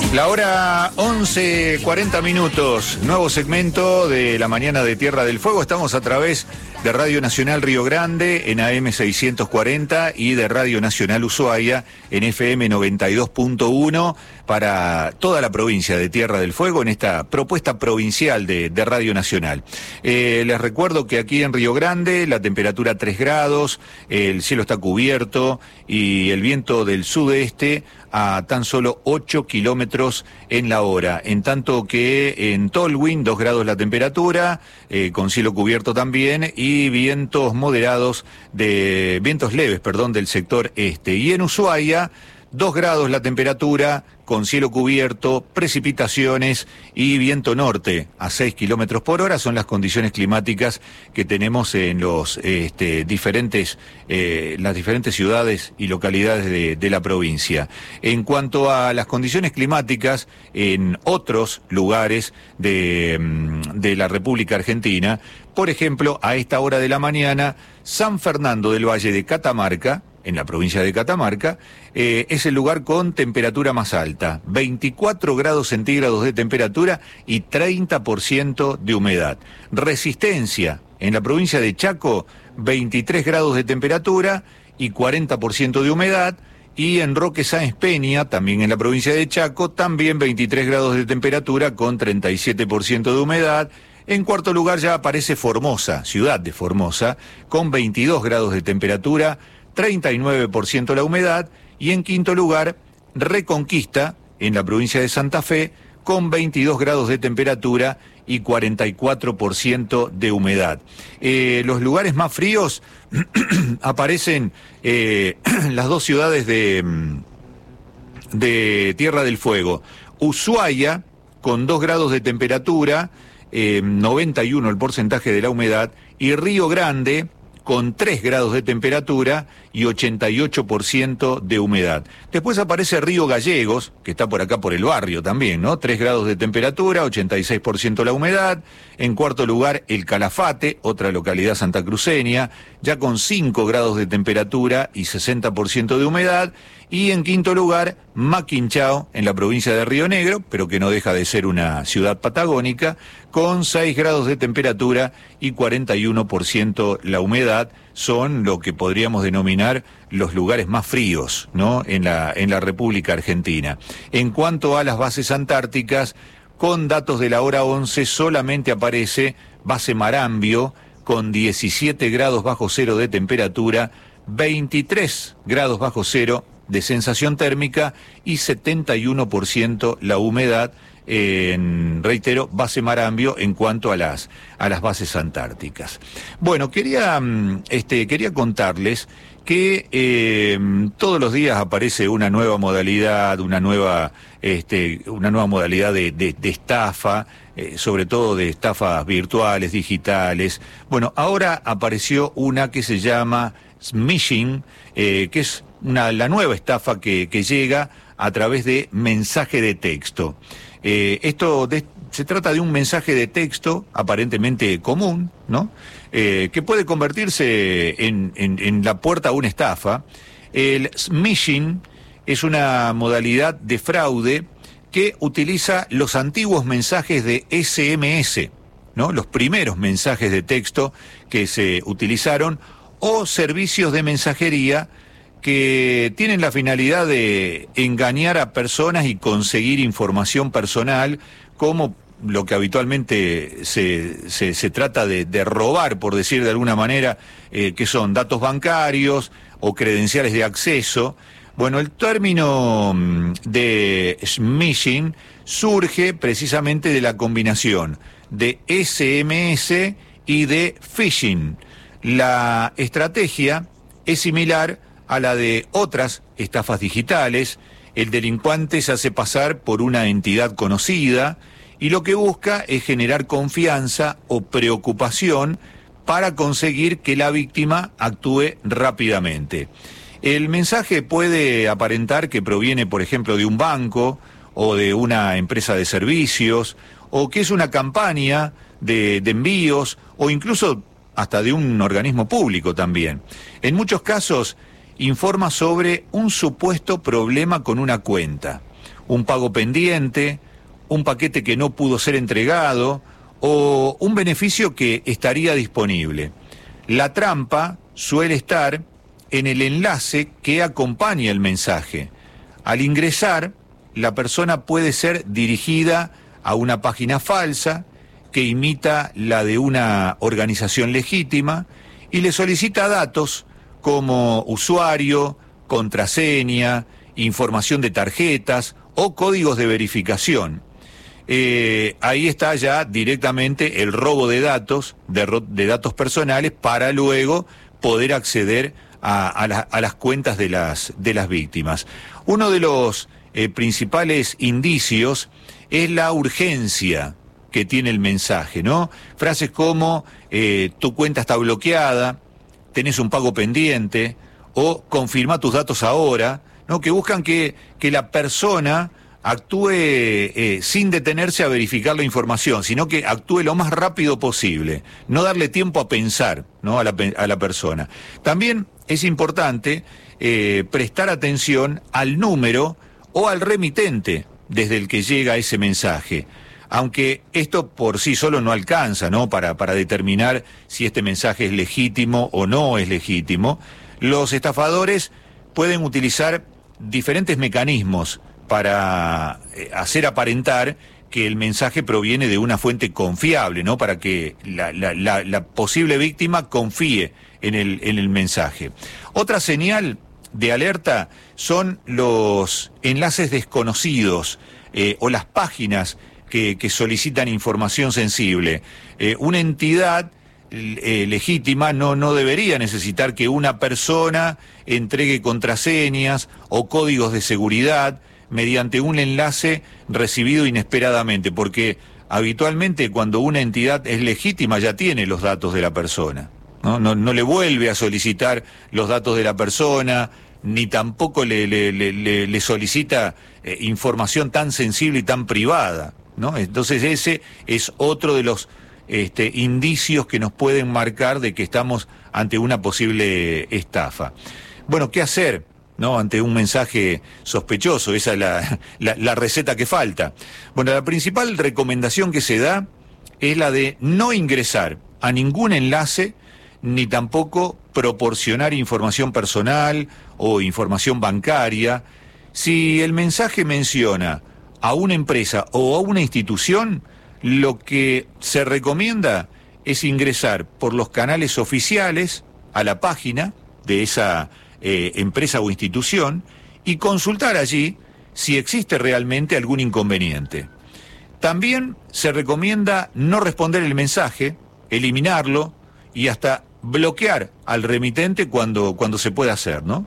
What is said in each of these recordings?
La hora 11:40 minutos, nuevo segmento de la mañana de Tierra del Fuego. Estamos a través de Radio Nacional Río Grande en AM 640 y de Radio Nacional Ushuaia en FM 92.1 para toda la provincia de Tierra del Fuego en esta propuesta provincial de Radio Nacional. Les recuerdo que aquí en Río Grande la temperatura 3 grados, el cielo está cubierto y el viento del sudeste a tan solo 8 kilómetros en la hora, en tanto que en Tolwyn 2 grados la temperatura, con cielo cubierto también, y vientos leves, del sector este. Y en Ushuaia 2 grados la temperatura, con cielo cubierto, precipitaciones y viento norte a 6 kilómetros por hora. Son las condiciones climáticas que tenemos en las diferentes ciudades y localidades de la provincia. En cuanto a las condiciones climáticas en otros lugares de la República Argentina, por ejemplo, a esta hora de la mañana, San Fernando del Valle de Catamarca, en la provincia de Catamarca, es el lugar con temperatura más alta, 24 grados centígrados de temperatura y 30% de humedad. Resistencia, en la provincia de Chaco, 23 grados de temperatura y 40% de humedad. Y en Roque Sáenz Peña, también en la provincia de Chaco, también 23 grados de temperatura con 37% de humedad. En cuarto lugar ya aparece Formosa, ciudad de Formosa, con 22 grados de temperatura, 39% la humedad, y en quinto lugar, Reconquista, en la provincia de Santa Fe, con 22 grados de temperatura y 44% de humedad. Los lugares más fríos aparecen las dos ciudades de Tierra del Fuego. Ushuaia, con 2 grados de temperatura, 91 el porcentaje de la humedad, y Río Grande, con 3 grados de temperatura y 88% de humedad. Después aparece Río Gallegos, que está por acá por el barrio también, ¿no? 3 grados de temperatura, 86% la humedad. En cuarto lugar, El Calafate, otra localidad santacruceña, ya con 5 grados de temperatura y 60% de humedad. Y en quinto lugar, Maquinchao, en la provincia de Río Negro, pero que no deja de ser una ciudad patagónica, con 6 grados de temperatura y 41% la humedad. Son lo que podríamos denominar los lugares más fríos, ¿no?, en la República Argentina. En cuanto a las bases antárticas, con datos de la hora 11, solamente aparece base Marambio, con 17 grados bajo cero de temperatura, 23 grados bajo cero de sensación térmica y 71% la humedad. Reitero, base Marambio en cuanto a las bases antárticas. Bueno, quería contarles que todos los días aparece una nueva modalidad, una nueva modalidad de estafa, sobre todo de estafas virtuales, digitales. Bueno, ahora apareció una que se llama smishing, que es la nueva estafa que llega a través de mensaje de texto. Se trata de un mensaje de texto aparentemente común, ¿no?, que puede convertirse en la puerta a una estafa. El smishing es una modalidad de fraude que utiliza los antiguos mensajes de SMS, ¿no?, los primeros mensajes de texto que se utilizaron, o servicios de mensajería que tienen la finalidad de engañar a personas y conseguir información personal, como lo que habitualmente se trata de robar, por decir de alguna manera, que son datos bancarios o credenciales de acceso. Bueno, el término de smishing surge precisamente de la combinación de SMS y de phishing. La estrategia es similar a la de otras estafas digitales. El delincuente se hace pasar por una entidad conocida y lo que busca es generar confianza o preocupación para conseguir que la víctima actúe rápidamente. El mensaje puede aparentar que proviene, por ejemplo, de un banco o de una empresa de servicios, o que es una campaña de envíos, o incluso hasta de un organismo público también. En muchos casos informa sobre un supuesto problema con una cuenta. un pago pendiente, un paquete que no pudo ser entregado o un beneficio que estaría disponible. La trampa suele estar en el enlace que acompaña el mensaje. Al ingresar, la persona puede ser dirigida a una página falsa que imita la de una organización legítima y le solicita datos como usuario, contraseña, información de tarjetas o códigos de verificación. Ahí está ya directamente el robo de datos, de datos personales, para luego poder acceder a las cuentas de las víctimas. Uno de los principales indicios es la urgencia que tiene el mensaje, ¿no? Frases como tu cuenta está bloqueada, tenés un pago pendiente o confirma tus datos ahora, ¿no? Que buscan que la persona actúe sin detenerse a verificar la información, sino que actúe lo más rápido posible, no darle tiempo a pensar, ¿no? a la persona. También es importante prestar atención al número o al remitente desde el que llega ese mensaje. Aunque esto por sí solo no alcanza, ¿no? Para determinar si este mensaje es legítimo o no es legítimo, los estafadores pueden utilizar diferentes mecanismos para hacer aparentar que el mensaje proviene de una fuente confiable, ¿no? Para que la posible víctima confíe en el mensaje. Otra señal de alerta son los enlaces desconocidos o las páginas que solicitan información sensible. Una entidad legítima no debería necesitar que una persona entregue contraseñas o códigos de seguridad mediante un enlace recibido inesperadamente, porque habitualmente cuando una entidad es legítima ya tiene los datos de la persona, ¿no? No le vuelve a solicitar los datos de la persona, ni tampoco le solicita información tan sensible y tan privada, ¿no? Entonces ese es otro de los indicios que nos pueden marcar de que estamos ante una posible estafa. Bueno, ¿qué hacer, no? Ante un mensaje sospechoso? Esa es la receta que falta. Bueno, la principal recomendación que se da es la de no ingresar a ningún enlace, ni tampoco proporcionar información personal o información bancaria. Si el mensaje menciona a una empresa o a una institución, lo que se recomienda es ingresar por los canales oficiales a la página de esa empresa o institución y consultar allí si existe realmente algún inconveniente. También se recomienda no responder el mensaje, eliminarlo y hasta bloquear al remitente cuando se pueda hacer, ¿no?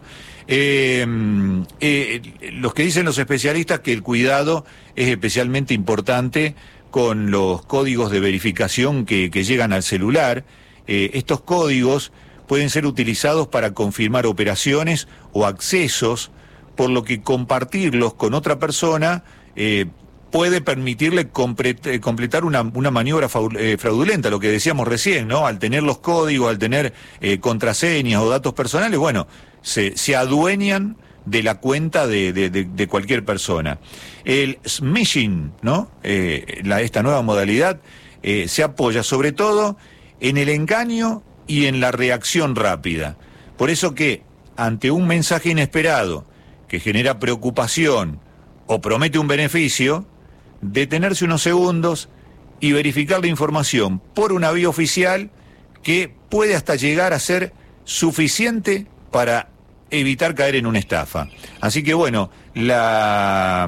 Los que dicen los especialistas que el cuidado es especialmente importante con los códigos de verificación que llegan al celular. Estos códigos pueden ser utilizados para confirmar operaciones o accesos, por lo que compartirlos con otra persona puede permitirle completar una maniobra fraudulenta, lo que decíamos recién, ¿no? Al tener los códigos, al tener contraseñas o datos personales, bueno, se adueñan de la cuenta de cualquier persona. El smishing, ¿no? Esta nueva modalidad se apoya sobre todo en el engaño y en la reacción rápida. Por eso que ante un mensaje inesperado que genera preocupación o promete un beneficio, detenerse unos segundos y verificar la información por una vía oficial que puede hasta llegar a ser suficiente para evitar caer en una estafa. Así que bueno, la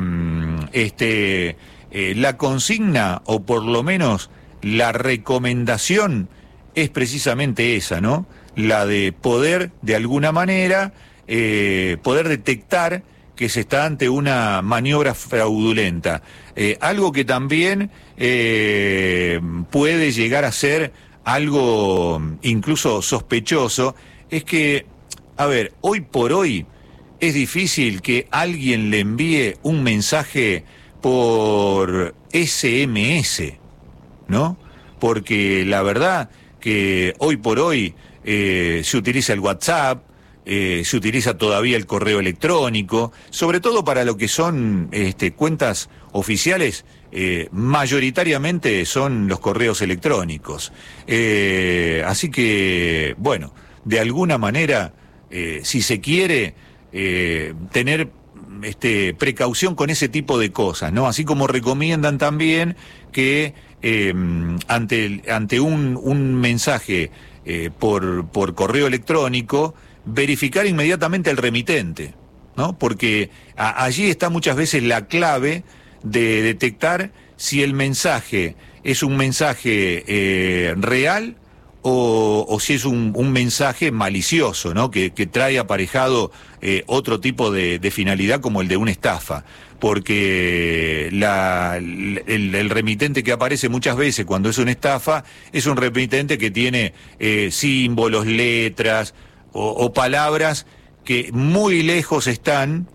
consigna, o por lo menos la recomendación, es precisamente esa, ¿no? La de poder, de alguna manera, poder detectar que se está ante una maniobra fraudulenta. Algo que también puede llegar a ser algo incluso sospechoso, es que, a ver, hoy por hoy es difícil que alguien le envíe un mensaje por SMS, ¿no? Porque la verdad que hoy por hoy se utiliza el WhatsApp, se utiliza todavía el correo electrónico, sobre todo para lo que son cuentas oficiales, mayoritariamente son los correos electrónicos. Así que, bueno, de alguna manera, si se quiere tener precaución con ese tipo de cosas, ¿no? Así como recomiendan también que ante un mensaje por correo electrónico, verificar inmediatamente el remitente, ¿no? Porque allí está muchas veces la clave de detectar si el mensaje es un mensaje real o si es un mensaje malicioso, ¿no? Que trae aparejado otro tipo de finalidad, como el de una estafa. Porque el remitente que aparece muchas veces cuando es una estafa es un remitente que tiene símbolos, letras o palabras que muy lejos están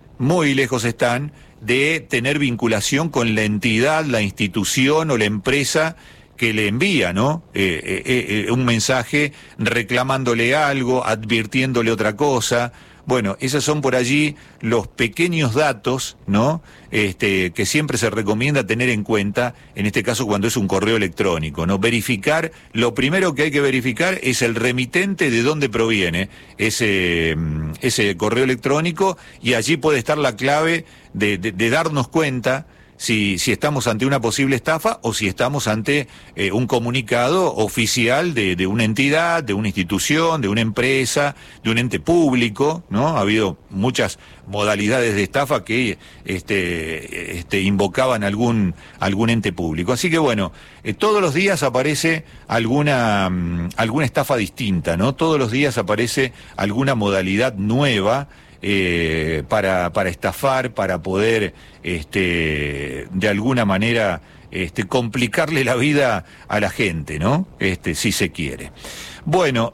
de tener vinculación con la entidad, la institución o la empresa que le envía, ¿no? Un mensaje reclamándole algo, advirtiéndole otra cosa. Bueno, esos son por allí los pequeños datos, ¿no? Que siempre se recomienda tener en cuenta, en este caso cuando es un correo electrónico, ¿no? Verificar, lo primero que hay que verificar es el remitente, de dónde proviene ese correo electrónico, y allí puede estar la clave de darnos cuenta si estamos ante una posible estafa o si estamos ante un comunicado oficial de una entidad, de una institución, de una empresa, de un ente público, ¿no? Ha habido muchas modalidades de estafa que invocaban algún ente público. Así que bueno, todos los días aparece alguna estafa distinta, ¿no? Todos los días aparece alguna modalidad nueva para estafar, para poder de alguna manera complicarle la vida a la gente, ¿no? Si se quiere. Bueno,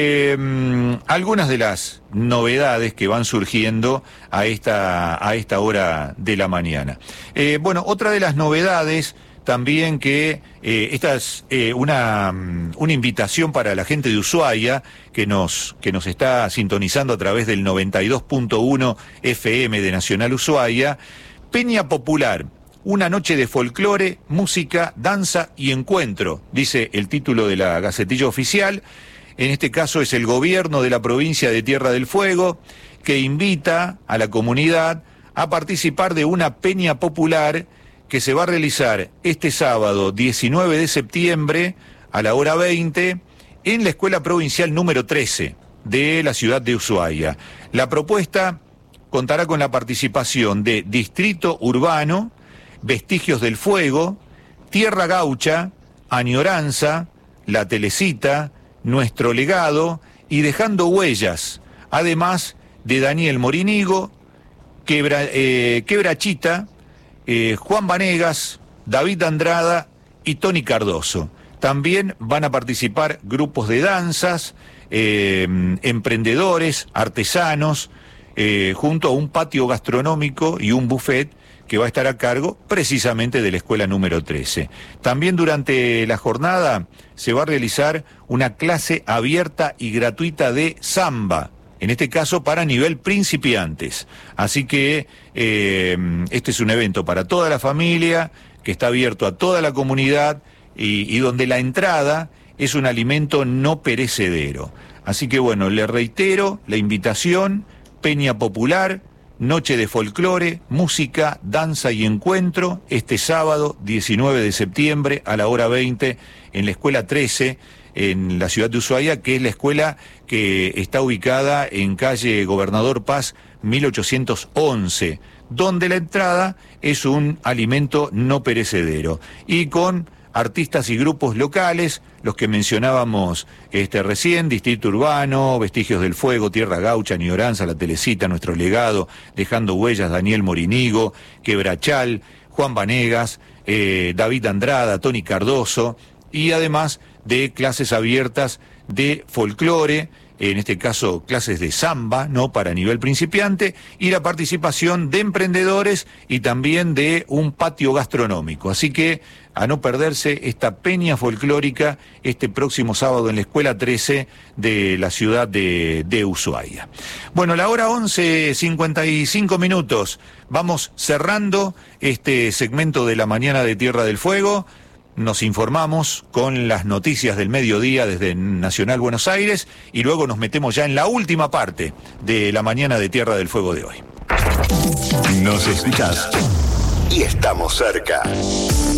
algunas de las novedades que van surgiendo a esta hora de la mañana. Bueno, otra de las novedades también que esta es una invitación para la gente de Ushuaia que nos está sintonizando a través del 92.1 FM de Nacional Ushuaia. Peña Popular, una noche de folclore, música, danza y encuentro, dice el título de la Gacetilla Oficial. En este caso es el gobierno de la provincia de Tierra del Fuego que invita a la comunidad a participar de una peña popular que se va a realizar este sábado 19 de septiembre a la hora 20 en la Escuela Provincial número 13 de la ciudad de Ushuaia. La propuesta contará con la participación de Distrito Urbano, Vestigios del Fuego, Tierra Gaucha, Añoranza, La Telecita, Nuestro Legado y Dejando Huellas, además de Daniel Morinigo, Quebrachita, Juan Vanegas, David Andrada y Tony Cardoso. También van a participar grupos de danzas, emprendedores, artesanos, junto a un patio gastronómico y un buffet que va a estar a cargo precisamente de la escuela número 13. También durante la jornada se va a realizar una clase abierta y gratuita de samba, en este caso para nivel principiantes. Así que este es un evento para toda la familia, que está abierto a toda la comunidad y donde la entrada es un alimento no perecedero. Así que bueno, le reitero la invitación: Peña Popular, noche de folclore, música, danza y encuentro, este sábado 19 de septiembre a la hora 20 en la Escuela 13, en la ciudad de Ushuaia, que es la escuela que está ubicada en calle Gobernador Paz 1811, donde la entrada es un alimento no perecedero, y con artistas y grupos locales, los que mencionábamos recién: Distrito Urbano, Vestigios del Fuego, Tierra Gaucha, Añoranza, La Telecita, Nuestro Legado, Dejando Huellas, Daniel Morinigo, Quebrachal, Juan Vanegas, David Andrada, Tony Cardoso, y además de clases abiertas de folclore, en este caso clases de samba, ¿no?, para nivel principiante, y la participación de emprendedores y también de un patio gastronómico. Así que a no perderse esta peña folclórica este próximo sábado en la Escuela 13 de la ciudad de Ushuaia. Bueno, la hora 11:55. Vamos cerrando este segmento de la mañana de Tierra del Fuego. Nos informamos con las noticias del mediodía desde Nacional Buenos Aires y luego nos metemos ya en la última parte de la mañana de Tierra del Fuego de hoy. Nos escuchás y estamos cerca.